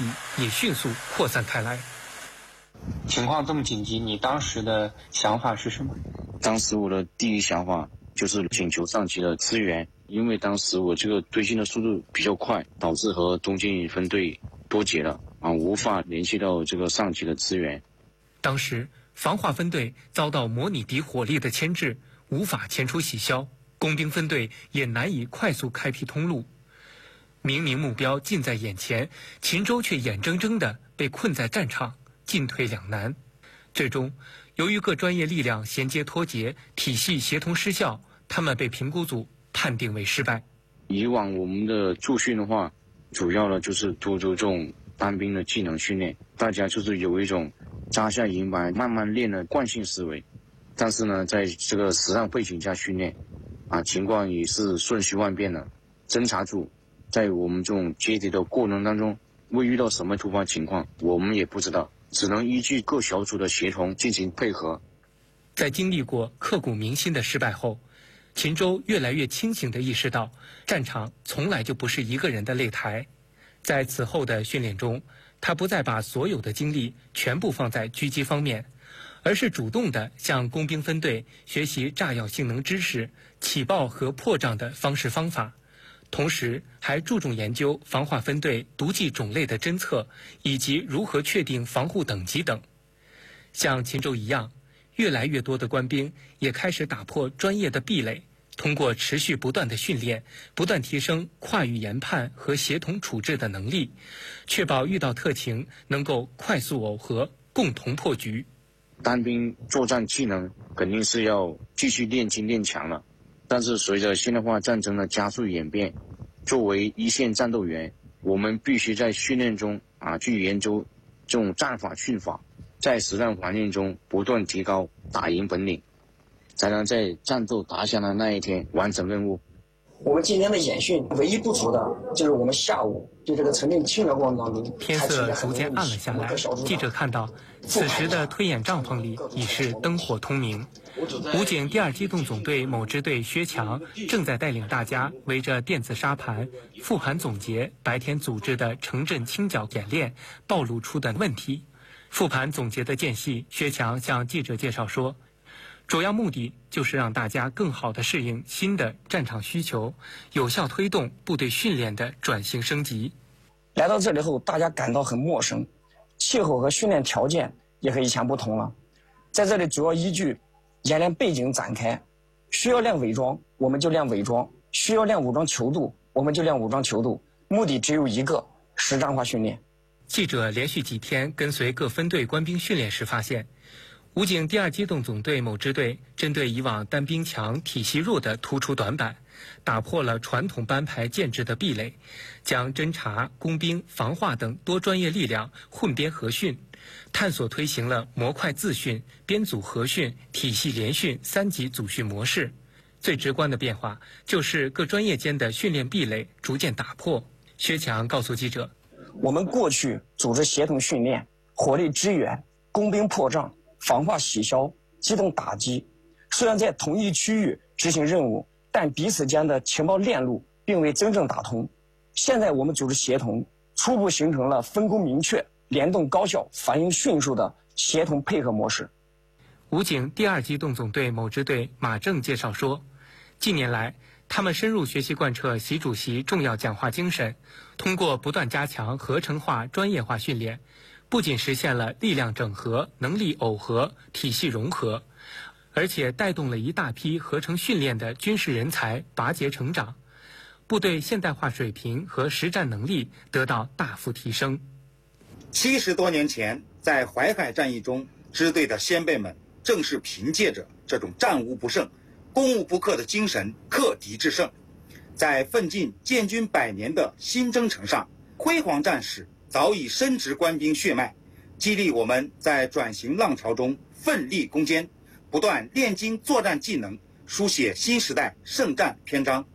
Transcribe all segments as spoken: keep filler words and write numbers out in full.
体也迅速扩散开来。 情况这么紧急，你当时的想法是什么？ 当时我的第一想法就是请求上级的支援，因为当时我这个推进的速度比较快，导致和东进分队脱节了啊，无法联系到这个上级的支援。 当时防化分队遭到模拟敌火力的牵制，无法前出洗消，工兵分队也难以快速开辟通路。明明目标近在眼前，秦州却眼睁睁地被困在战场，进退两难。最终，由于各专业力量衔接脱节，体系协同失效，他们被评估组判定为失败。 以往我们的驻训的话，主要的就是突出这种单兵的技能训练，大家就是有一种扎下营板慢慢练的惯性思维。但是呢，在这个实战背景下训练，啊，情况也是瞬息万变的。侦察组在我们这种接敌的过程当中，会遇到什么突发情况，我们也不知道，只能依据各小组的协同进行配合。 在经历过刻骨铭心的失败后，秦州越来越清醒地意识到，战场从来就不是一个人的擂台。在此后的训练中，他不再把所有的精力全部放在狙击方面，而是主动地向工兵分队学习炸药性能知识、起爆和破障的方式方法，同时还注重研究防化分队毒剂种类的侦测以及如何确定防护等级等。像秦州一样，越来越多的官兵也开始打破专业的壁垒，通过持续不断的训练，不断提升跨域研判和协同处置的能力，确保遇到特情能够快速耦合，共同破局。 单兵作战技能肯定是要继续练精练强了，但是随着现代化战争的加速演变，作为一线战斗员，我们必须在训练中啊去研究这种战法训法，在实战环境中不断提高打赢本领，才能在战斗打响的那一天完成任务。 我们今天的演训唯一不足的就是我们下午对这个陈令清的过程当中， 天色逐渐暗了下来，记者看到此时的推演帐篷里已是灯火通明。武警第二机动总队某支队薛强正在带领大家围着电子沙盘复盘总结白天组织的城镇清剿演练暴露出的问题。复盘总结的间隙，薛强向记者介绍说，主要目的就是让大家更好地适应新的战场需求，有效推动部队训练的转型升级。 来到这里后，大家感到很陌生，气候和训练条件也和以前不同了。在这里主要依据演练背景展开，需要练伪装，我们就练伪装；需要练武装球度，我们就练武装球度。目的只有一个：实战化训练。 记者连续几天跟随各分队官兵训练时发现，武警第二机动总队某支队针对以往单兵强体系弱的突出短板，打破了传统班排建制的壁垒，将侦察、工兵、防化等多专业力量混编合训，探索推行了模块自训、编组合训、体系联训三级组训模式。最直观的变化就是各专业间的训练壁垒逐渐打破。薛强告诉记者， 我们过去组织协同训练、火力支援、工兵破障、防化洗消、机动打击，虽然在同一区域执行任务，但彼此间的情报链路并未真正打通。现在我们组织协同，初步形成了分工明确、联动高效、反应迅速的协同配合模式。 武警第二机动总队某支队马正介绍说，近年来他们深入学习贯彻习主席重要讲话精神，通过不断加强合成化、专业化训练，不仅实现了力量整合、能力耦合、体系融合，而且带动了一大批合成训练的军事人才拔节成长，部队现代化水平和实战能力得到大幅提升。 七十多年前，在淮海战役中，支队的先辈们正是凭借着这种战无不胜、攻无不克的精神，克敌制胜，在奋进建军百年的新征程上，辉煌战史早已深植官兵血脉，激励我们在转型浪潮中奋力攻坚，不断炼精作战技能，书写新时代胜战篇章。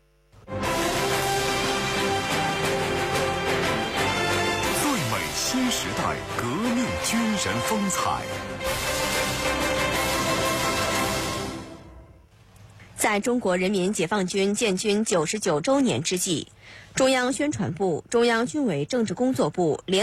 最美新时代革命军人风采。 在中国人民解放军建军九十九周年之际，中央宣传部、中央军委政治工作部联